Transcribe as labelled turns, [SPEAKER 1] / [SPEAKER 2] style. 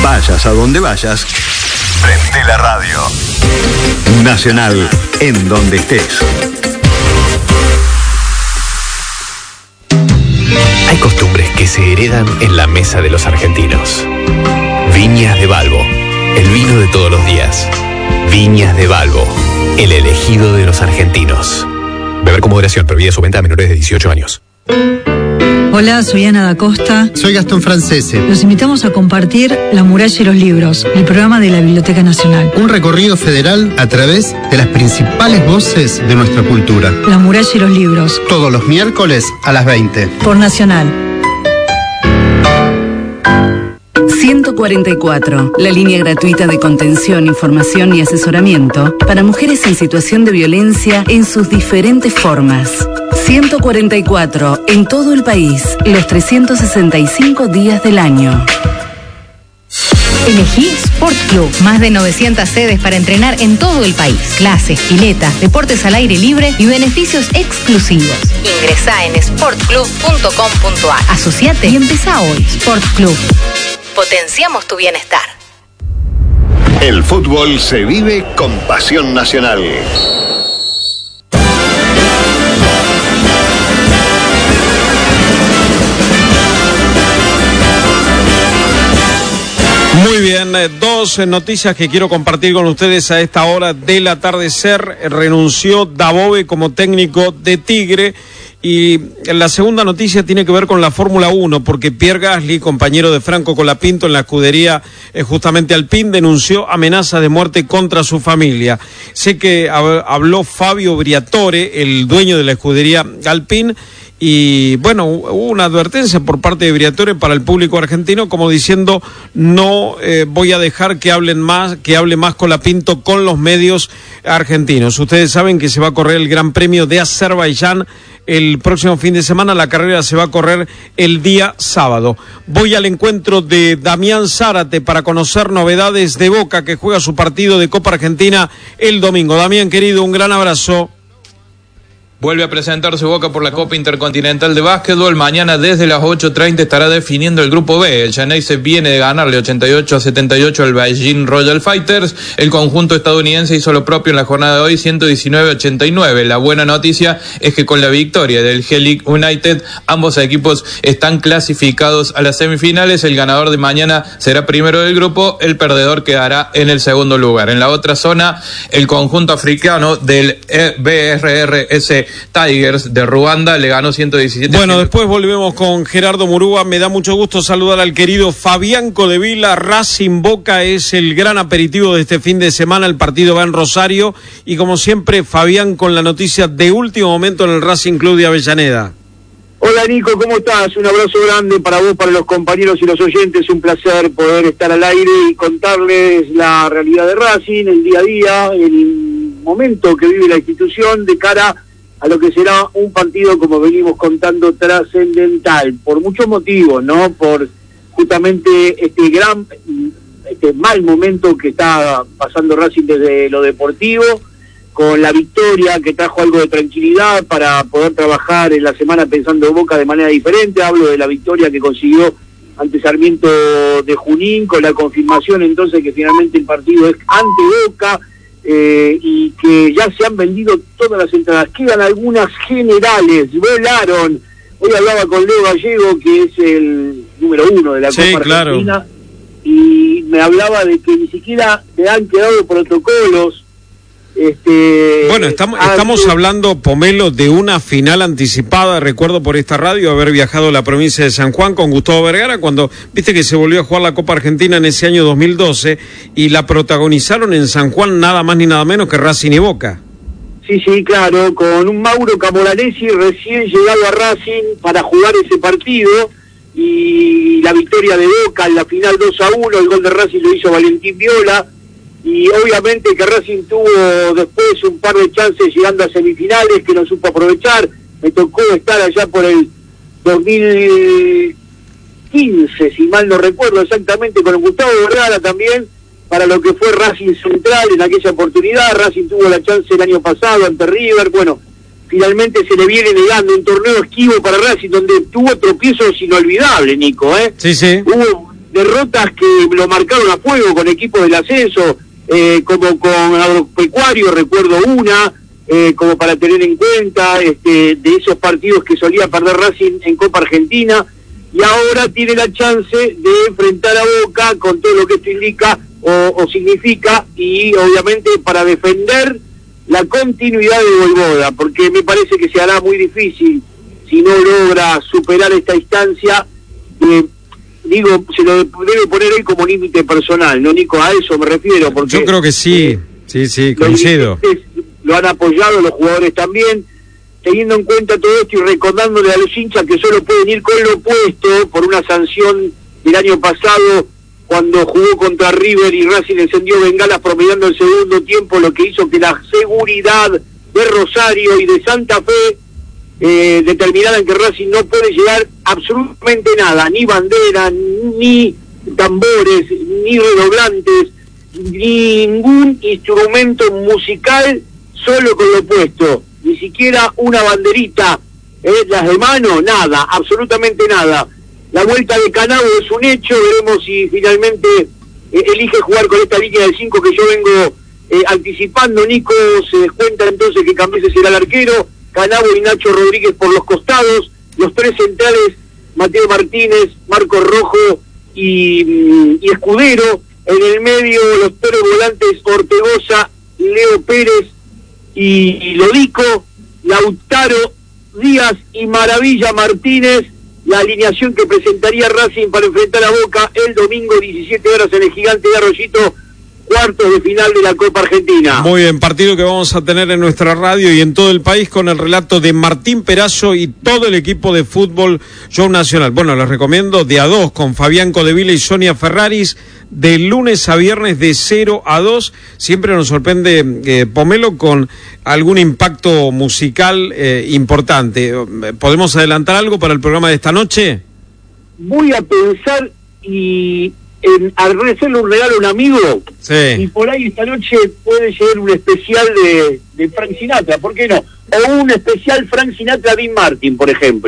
[SPEAKER 1] Vayas a donde vayas, prende la radio. Nacional, en donde estés.
[SPEAKER 2] Hay costumbres que se heredan en la mesa de los argentinos. Viñas de Balbo, el vino de todos los días. Viñas de Balbo, el elegido de los argentinos. Beber con moderación, prohibida su venta a menores de 18 años.
[SPEAKER 3] Hola, soy Ana da Costa.
[SPEAKER 4] Soy Gastón Francese.
[SPEAKER 3] Los invitamos a compartir La Muralla y los Libros, el programa de la Biblioteca Nacional.
[SPEAKER 4] Un recorrido federal a través de las principales voces de nuestra cultura.
[SPEAKER 3] La Muralla y los Libros.
[SPEAKER 4] Todos los miércoles a las 20.
[SPEAKER 3] Por Nacional.
[SPEAKER 5] 144, la línea gratuita de contención, información y asesoramiento para mujeres en situación de violencia en sus diferentes formas. 144, en todo el país, los 365 días del año.
[SPEAKER 6] Elegí Sport Club. Más de 900 sedes para entrenar en todo el país. Clases, piletas, deportes al aire libre y beneficios exclusivos. Ingresá en sportclub.com.ar. Asociate y empezá hoy. Sport Club. Potenciamos tu bienestar.
[SPEAKER 1] El fútbol se vive con pasión nacional.
[SPEAKER 7] Muy bien, dos noticias que quiero compartir con ustedes a esta hora del atardecer. Renunció Dabove como técnico de Tigre. Y la segunda noticia tiene que ver con la Fórmula 1, porque Pierre Gasly, compañero de Franco Colapinto en la escudería justamente Alpine, denunció amenazas de muerte contra su familia. Sé que habló Fabio Briatore, el dueño de la escudería Alpine, y bueno, hubo una advertencia por parte de Briatore para el público argentino, como diciendo, no voy a dejar que hable más Colapinto con los medios argentinos. Ustedes saben que se va a correr el Gran Premio de Azerbaiyán el próximo fin de semana. La carrera se va a correr el día sábado. Voy al encuentro de Damián Zárate para conocer novedades de Boca, que juega su partido de Copa Argentina el domingo. Damián, querido, un gran abrazo.
[SPEAKER 8] Vuelve a presentarse Boca por la Copa Intercontinental de Básquetbol. Mañana desde las 8:30 estará definiendo el grupo B. El Xeneize viene de ganarle 88-78 al Beijing Royal Fighters. El conjunto estadounidense hizo lo propio en la jornada de hoy, 119-89. La buena noticia es que con la victoria del G-League United, ambos equipos están clasificados a las semifinales. El ganador de mañana será primero del grupo, el perdedor quedará en el segundo lugar. En la otra zona, el conjunto africano del BRRS Tigers de Ruanda le ganó 117.
[SPEAKER 7] Bueno, después volvemos con Gerardo Murúa. Me da mucho gusto saludar al querido Fabián Codevila. Racing Boca es el gran aperitivo de este fin de semana. El partido va en Rosario y como siempre, Fabián con la noticia de último momento en el Racing Club de Avellaneda.
[SPEAKER 9] Hola Nico, ¿cómo estás? Un abrazo grande para vos, para los compañeros y los oyentes. Un placer poder estar al aire y contarles la realidad de Racing, el día a día, el momento que vive la institución de cara a lo que será un partido, como venimos contando, trascendental, por muchos motivos, ¿no? Por justamente este mal momento que está pasando Racing desde lo deportivo, con la victoria que trajo algo de tranquilidad para poder trabajar en la semana pensando en Boca de manera diferente. Hablo de la victoria que consiguió ante Sarmiento de Junín, con la confirmación entonces que finalmente el partido es ante Boca, y que ya se han vendido todas las entradas. Quedan algunas generales, volaron. Hoy hablaba con Leo Gallego, que es el número 1 de la Copa Argentina, claro, y me hablaba de que ni siquiera le han quedado protocolos.
[SPEAKER 7] Bueno, estamos hablando, Pomelo, de una final anticipada. Recuerdo por esta radio haber viajado a la provincia de San Juan con Gustavo Vergara cuando, viste que se volvió a jugar la Copa Argentina en ese año 2012 y la protagonizaron en San Juan nada más ni nada menos que Racing y Boca.
[SPEAKER 9] Sí, claro, con un Mauro Camoranesi recién llegado a Racing para jugar ese partido, y la victoria de Boca en la final 2-1, el gol de Racing lo hizo Valentín Viola. Y obviamente que Racing tuvo después un par de chances llegando a semifinales que no supo aprovechar. Me tocó estar allá por el 2015, si mal no recuerdo exactamente, con Gustavo Vergara también, para lo que fue Racing Central en aquella oportunidad. Racing tuvo la chance el año pasado ante River. Bueno, finalmente se le viene negando un torneo esquivo para Racing, donde tuvo tropiezos inolvidables, Nico,
[SPEAKER 7] Sí.
[SPEAKER 9] Hubo derrotas que lo marcaron a fuego con equipos del ascenso, como con Agropecuario, recuerdo una, como para tener en cuenta, de esos partidos que solía perder Racing en Copa Argentina, y ahora tiene la chance de enfrentar a Boca con todo lo que esto indica o significa, y obviamente para defender la continuidad de Voivoda, porque me parece que se hará muy difícil si no logra superar esta instancia. Se lo debe poner él como límite personal, ¿no, Nico? A eso me refiero, porque
[SPEAKER 7] yo creo que sí, sí, coincido.
[SPEAKER 9] Lo han apoyado, los jugadores también, teniendo en cuenta todo esto y recordándole a los hinchas que solo pueden ir con lo opuesto por una sanción del año pasado, cuando jugó contra River y Racing encendió bengalas promediando el segundo tiempo, lo que hizo que la seguridad de Rosario y de Santa Fe determinaran que Racing no puede llegar absolutamente nada, ni bandera, ni tambores, ni redoblantes, ningún instrumento musical, solo con lo opuesto, ni siquiera una banderita, las de mano, nada, absolutamente nada. La vuelta de Canavo es un hecho, veremos si finalmente elige jugar con esta línea de 5 que yo vengo anticipando. Nico, se descuenta entonces que Cambises será el arquero, Canavo y Nacho Rodríguez por los costados, los tres centrales, Mateo Martínez, Marcos Rojo y Escudero, en el medio los tres volantes Ortegoza, Leo Pérez y Lodico, Lautaro, Díaz y Maravilla Martínez, la alineación que presentaría Racing para enfrentar a Boca el domingo 17 horas en el Gigante de Arroyito, cuartos de final de la Copa Argentina.
[SPEAKER 7] Muy bien, partido que vamos a tener en nuestra radio y en todo el país con el relato de Martín Perazo y todo el equipo de fútbol Show Nacional. Bueno, les recomiendo de a 2 con Fabián Codevila y Sonia Ferraris, de lunes a viernes de 0 a 2. Siempre nos sorprende Pomelo con algún impacto musical importante. ¿Podemos adelantar algo para el programa de esta noche?
[SPEAKER 9] Voy a pensar en hacerle un regalo a un amigo, sí. Y por ahí esta noche puede llegar un especial de Frank Sinatra, ¿por qué no? O un especial Frank Sinatra Dean Martin, por ejemplo.